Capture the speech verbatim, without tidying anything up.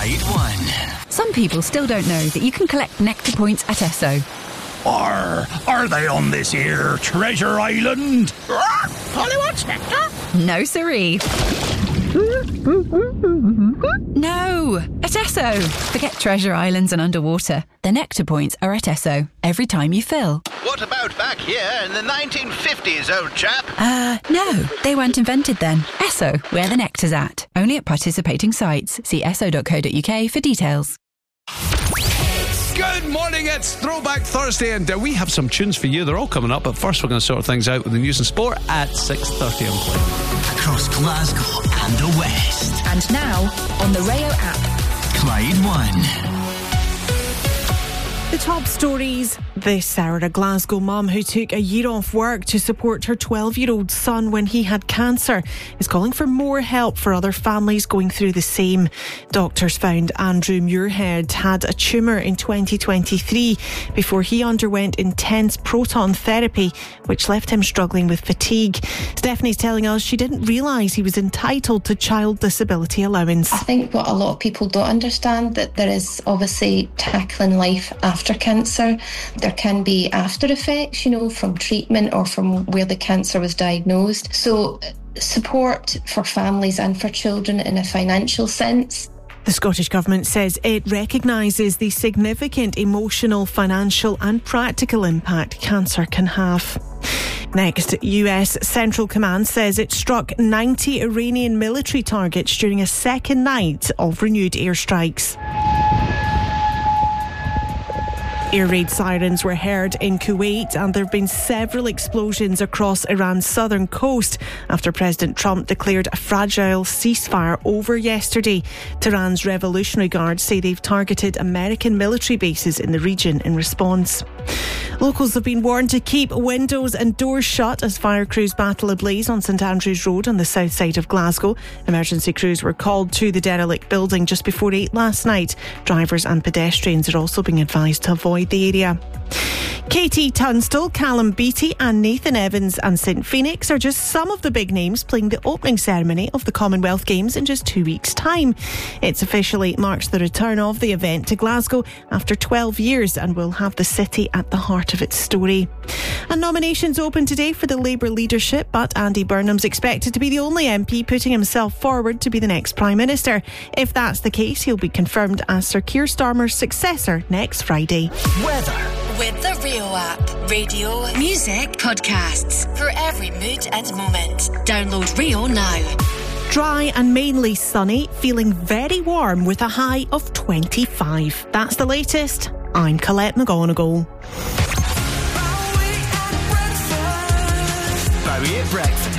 Clyde One. Some people still don't know that you can collect Nectar points at Esso. Or are they on this here Treasure Island? Polly wants nectar? No, siree. No, at Esso. Forget treasure islands and underwater. The Nectar points are at Esso every time you fill. What about back here in the nineteen fifties, old chap? Uh, no, they weren't invented then. Esso, where the nectar's at. Only at participating sites. See esso dot co dot uk for details. Good morning, it's Throwback Thursday, and uh, we have some tunes for you. They're all coming up, but first we're going to sort things out with the news and sport at six thirty on Play. Across Glasgow and the West. And now, on the Rayo app. Clyde One. The top stories this hour. A Glasgow mum who took a year off work to support her twelve-year-old son when he had cancer is calling for more help for other families going through the same. Doctors found Andrew Muirhead had a tumour in twenty twenty-three before he underwent intense proton therapy, which left him struggling with fatigue. Stephanie's telling us she didn't realise he was entitled to child disability allowance. I think what a lot of people don't understand, that there is obviously tackling life after cancer. There can be after effects, you know, from treatment or from where the cancer was diagnosed. So support for families and for children in a financial sense. The Scottish Government says it recognises the significant emotional, financial and practical impact cancer can have. Next, U S Central Command says it struck ninety Iranian military targets during a second night of renewed airstrikes. Air raid sirens were heard in Kuwait, and there have been several explosions across Iran's southern coast after President Trump declared a fragile ceasefire over yesterday. Tehran's Revolutionary Guards say they've targeted American military bases in the region in response. Locals have been warned to keep windows and doors shut as fire crews battle a blaze on St Andrews Road on the south side of Glasgow. Emergency crews were called to the derelict building just before eight last night. Drivers and pedestrians are also being advised to avoid the area. Katie Tunstall, Callum Beattie and Nathan Evans and Saint Phoenix are just some of the big names playing the opening ceremony of the Commonwealth Games in just two weeks' time. It officially marks the return of the event to Glasgow after twelve years and will have the city at the heart of its story. And nominations open today for the Labour leadership, but Andy Burnham's expected to be the only M P putting himself forward to be the next Prime Minister. If that's the case, he'll be confirmed as Sir Keir Starmer's successor next Friday. Weather. With the Rio app. Radio, music, podcasts. For every mood and moment. Download Rio now. Dry and mainly sunny, feeling very warm with a high of twenty-five. That's the latest. I'm Colette McGonigal. Bowie at breakfast.